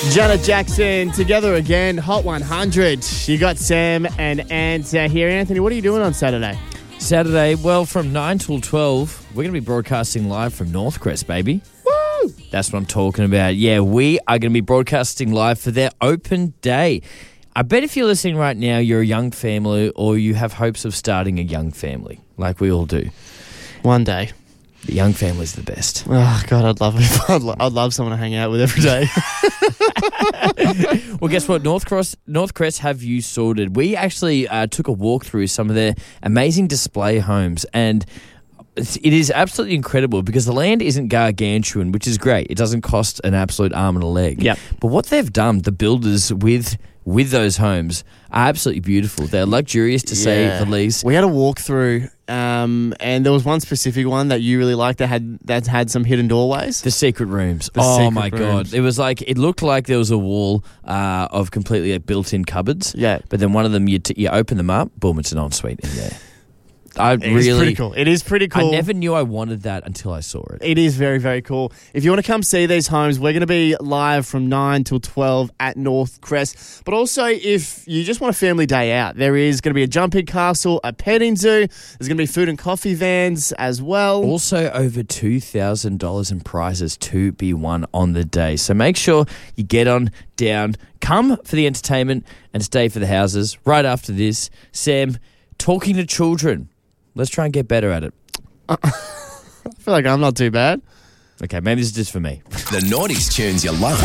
Janet Jackson together again, Hot 100. You got Sam and Ant here. Anthony, what are you doing on Saturday? Saturday, well, from 9 till 12, we're going to be broadcasting live from Northcrest, baby. Woo! That's what I'm talking about. Yeah, we are going to be broadcasting live for their open day. I bet if you're listening right now, you're a young family or you have hopes of starting a young family, like we all do. One day. The young family's the best. Oh, God, I'd love it. I'd love someone to hang out with every day. Well, guess what? Northcrest have you sorted. We actually took a walk through some of their amazing display homes, and it is absolutely incredible because the land isn't gargantuan, which is great. It doesn't cost an absolute arm and a leg. Yep. But what they've done, the builders with those homes, are absolutely beautiful. They're luxurious to say the least. We had a walk through, and there was one specific one that you really liked that had some hidden doorways. The secret rooms. My God. It was like, it looked like there was a wall of completely built-in cupboards. Yeah. But then one of them, you open them up, boom, it's an ensuite in there. It is pretty cool. It is pretty cool. I never knew I wanted that until I saw it. It is very, very cool. If you want to come see these homes, we're going to be live from 9 till 12 at Northcrest. But also, if you just want a family day out, there is going to be a jumping castle, a petting zoo. There's going to be food and coffee vans as well. Also, over $2,000 in prizes to be won on the day. So make sure you get on down, come for the entertainment, and stay for the houses. Right after this, Sam, talking to children. Let's try and get better at it. I feel like I'm not too bad. Okay, maybe this is just for me. The Naughties tunes you love.